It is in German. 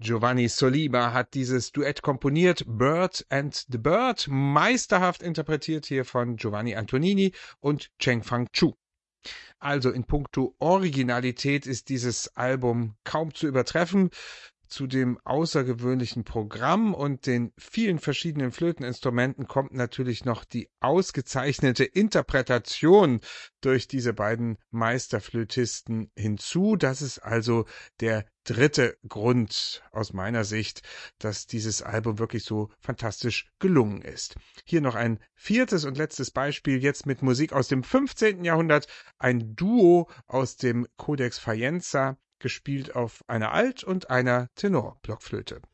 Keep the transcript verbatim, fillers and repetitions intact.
Giovanni Soliba hat dieses Duett komponiert, Bird and the Bird, meisterhaft interpretiert hier von Giovanni Antonini und Cheng-Fang Chu. Also in puncto Originalität ist dieses Album kaum zu übertreffen. Zu dem außergewöhnlichen Programm und den vielen verschiedenen Flöteninstrumenten kommt natürlich noch die ausgezeichnete Interpretation durch diese beiden Meisterflötisten hinzu. Das ist also der dritte Grund aus meiner Sicht, dass dieses Album wirklich so fantastisch gelungen ist. Hier noch ein viertes und letztes Beispiel, jetzt mit Musik aus dem fünfzehnten Jahrhundert, ein Duo aus dem Codex Faienza, gespielt auf einer Alt- und einer Tenorblockflöte.